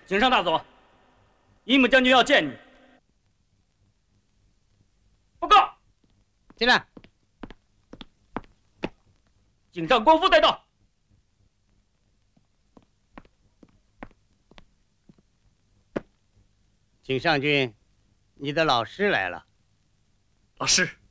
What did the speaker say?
井上大佐，伊木将军要见你。报告， 进来。 井上光夫带到。 井上君，你的老师来了。 老师。